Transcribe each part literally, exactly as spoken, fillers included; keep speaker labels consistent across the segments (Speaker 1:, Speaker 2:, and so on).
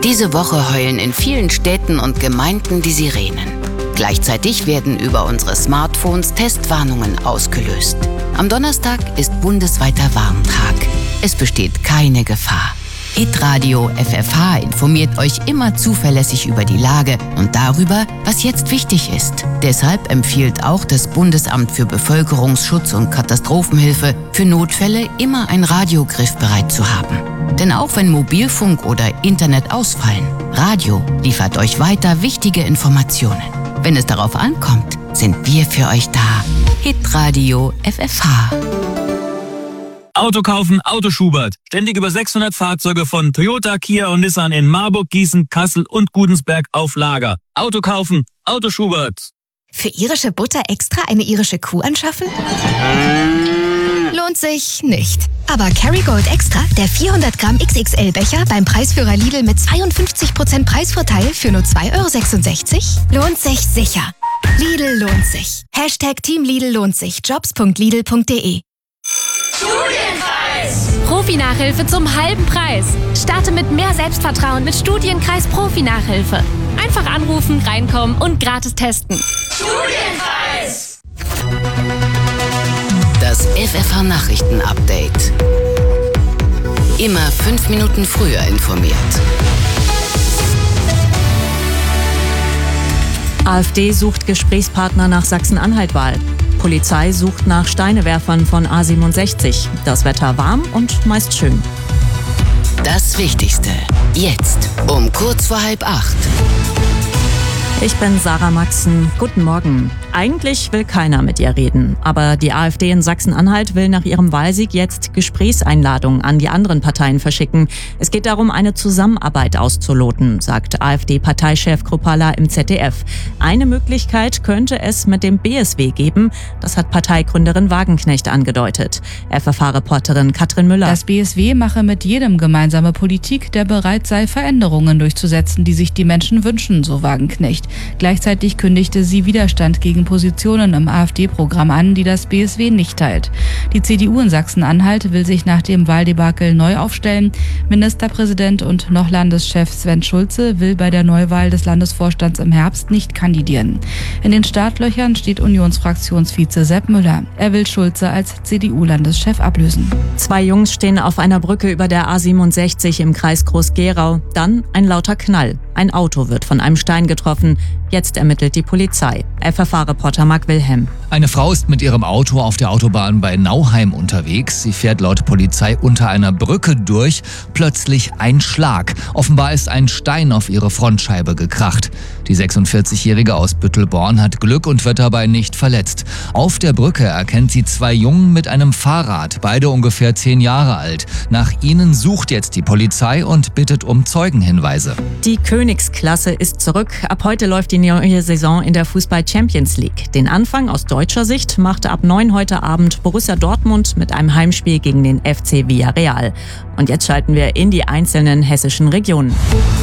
Speaker 1: Diese Woche heulen in vielen Städten und Gemeinden die Sirenen. Gleichzeitig werden über unsere Smartphones Testwarnungen ausgelöst. Am Donnerstag ist bundesweiter Warntag. Es besteht keine Gefahr. Hitradio F F H informiert euch immer zuverlässig über die Lage und darüber, was jetzt wichtig ist. Deshalb empfiehlt auch das Bundesamt für Bevölkerungsschutz und Katastrophenhilfe, für Notfälle immer ein Radio griffbereit zu haben. Denn auch wenn Mobilfunk oder Internet ausfallen, Radio liefert euch weiter wichtige Informationen. Wenn es darauf ankommt, sind wir für euch da. Hitradio F F H.
Speaker 2: Auto kaufen, Auto Schubert. Ständig über sechshundert Fahrzeuge von Toyota, Kia und Nissan in Marburg, Gießen, Kassel und Gudensberg auf Lager. Auto kaufen, Auto Schubert.
Speaker 3: Für irische Butter extra eine irische Kuh anschaffen? Lohnt sich nicht. Aber Kerrygold Extra, der vierhundert Gramm X X L-Becher beim Preisführer Lidl mit zweiundfünfzig Prozent Preisvorteil für nur zwei Euro sechsundsechzig, lohnt sich sicher. Lidl lohnt sich. Hashtag Team Lidl lohnt sich. jobs punkt lidl punkt de.
Speaker 4: Studienkreis! Profi-Nachhilfe zum halben Preis. Starte mit mehr Selbstvertrauen mit Studienkreis Profi-Nachhilfe. Einfach anrufen, reinkommen und gratis testen.
Speaker 5: Studienkreis!
Speaker 1: Das F F H-Nachrichten-Update. Immer fünf Minuten früher informiert.
Speaker 6: AfD sucht Gesprächspartner nach Sachsen-Anhalt-Wahl. Polizei sucht nach Steinewerfern von A siebenundsechzig. Das Wetter warm und meist schön.
Speaker 1: Das Wichtigste. Jetzt um kurz vor halb acht.
Speaker 6: Ich bin Sarah Maxen. Guten Morgen. Eigentlich will keiner mit ihr reden. Aber die AfD in Sachsen-Anhalt will nach ihrem Wahlsieg jetzt Gesprächseinladungen an die anderen Parteien verschicken. Es geht darum, eine Zusammenarbeit auszuloten, sagt AfD-Parteichef Kruppalla im Z D F. Eine Möglichkeit könnte es mit dem B S W geben. Das hat Parteigründerin Wagenknecht angedeutet. F F H-Reporterin Katrin Müller.
Speaker 7: Das B S W mache mit jedem gemeinsame Politik, der bereit sei, Veränderungen durchzusetzen, die sich die Menschen wünschen, so Wagenknecht. Gleichzeitig kündigte sie Widerstand gegen Positionen im AfD-Programm an, die das B S W nicht teilt. Die C D U in Sachsen-Anhalt will sich nach dem Wahldebakel neu aufstellen. Ministerpräsident und noch Landeschef Sven Schulze will bei der Neuwahl des Landesvorstands im Herbst nicht kandidieren. In den Startlöchern steht Unionsfraktionsvize Sepp Müller. Er will Schulze als C D U-Landeschef ablösen.
Speaker 6: Zwei Jungs stehen auf einer Brücke über der A siebenundsechzig im Kreis Groß-Gerau. Dann ein lauter Knall. Ein Auto wird von einem Stein getroffen. Jetzt ermittelt die Polizei. F F H-Reporter Marc Wilhelm.
Speaker 8: Eine Frau ist mit ihrem Auto auf der Autobahn bei Nauheim unterwegs. Sie fährt laut Polizei unter einer Brücke durch. Plötzlich ein Schlag. Offenbar ist ein Stein auf ihre Frontscheibe gekracht. Die sechsundvierzigjährige aus Büttelborn hat Glück und wird dabei nicht verletzt. Auf der Brücke erkennt sie zwei Jungen mit einem Fahrrad, beide ungefähr zehn Jahre alt. Nach ihnen sucht jetzt die Polizei und bittet um Zeugenhinweise.
Speaker 6: Die Königsklasse ist zurück. Ab heute läuft die neue Saison in der Fußball-Champions League. Den Anfang aus deutscher Sicht machte ab neun heute Abend Borussia Dortmund mit einem Heimspiel gegen den F C Villarreal. Und jetzt schalten wir in die einzelnen hessischen Regionen.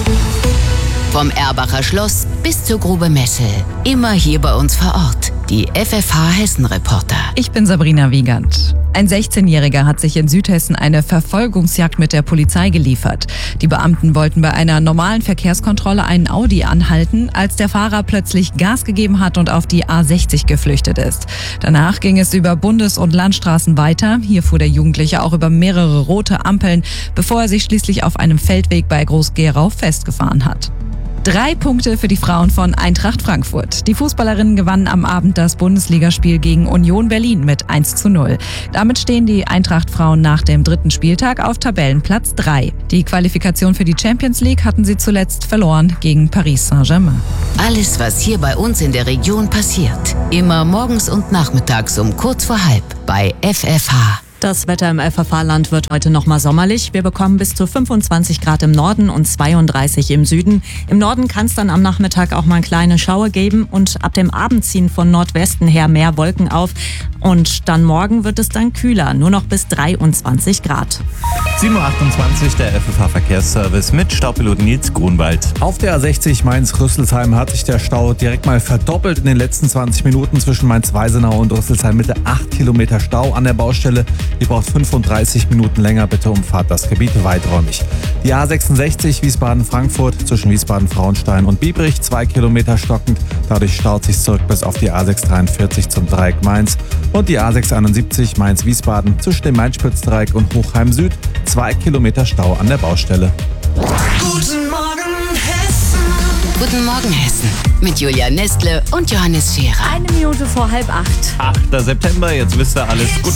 Speaker 1: Vom Erbacher Schloss bis zur Grube Messel. Immer hier bei uns vor Ort. Die F F H-Hessen-Reporter.
Speaker 9: Ich bin Sabrina Wiegand. Ein sechzehnjähriger hat sich in Südhessen eine Verfolgungsjagd mit der Polizei geliefert. Die Beamten wollten bei einer normalen Verkehrskontrolle einen Audi anhalten, als der Fahrer plötzlich Gas gegeben hat und auf die A sechzig geflüchtet ist. Danach ging es über Bundes- und Landstraßen weiter. Hier fuhr der Jugendliche auch über mehrere rote Ampeln, bevor er sich schließlich auf einem Feldweg bei Groß-Gerau festgefahren hat. Drei Punkte für die Frauen von Eintracht Frankfurt. Die Fußballerinnen gewannen am Abend das Bundesligaspiel gegen Union Berlin mit eins zu null. Damit stehen die Eintracht-Frauen nach dem dritten Spieltag auf Tabellenplatz drei. Die Qualifikation für die Champions League hatten sie zuletzt verloren gegen Paris Saint-Germain.
Speaker 1: Alles, was hier bei uns in der Region passiert. Immer morgens und nachmittags um kurz vor halb bei F F H.
Speaker 6: Das Wetter im F F H-Land wird heute nochmal sommerlich. Wir bekommen bis zu fünfundzwanzig Grad im Norden und zweiunddreißig im Süden. Im Norden kann es dann am Nachmittag auch mal kleine Schauer geben und ab dem Abend ziehen von Nordwesten her mehr Wolken auf. Und dann morgen wird es dann kühler, nur noch bis dreiundzwanzig Grad.
Speaker 10: sieben Uhr achtundzwanzig, der F F H-Verkehrsservice mit Staupilot Nils Grunwald.
Speaker 11: Auf der A sechzig Mainz-Rüsselsheim hat sich der Stau direkt mal verdoppelt in den letzten zwanzig Minuten zwischen Mainz-Weisenau und Rüsselsheim. Mitte acht Kilometer Stau an der Baustelle. Ihr braucht fünfunddreißig Minuten länger, bitte umfahrt das Gebiet weiträumig. Die A sechsundsechzig Wiesbaden-Frankfurt zwischen Wiesbaden-Frauenstein und Biebrich, zwei Kilometer stockend. Dadurch staut sich zurück bis auf die A sechshundertdreiundvierzig zum Dreieck Mainz. Und die A sechshunderteinundsiebzig Mainz-Wiesbaden zwischen dem Main-Spitz-Dreieck und Hochheim Süd, zwei Kilometer Stau an der Baustelle.
Speaker 5: Guten Morgen, Hessen.
Speaker 1: Guten Morgen, Hessen. Mit Julia Nestle und Johannes Scherer.
Speaker 6: Eine Minute vor halb acht.
Speaker 10: achter September, jetzt wisst ihr alles. Guten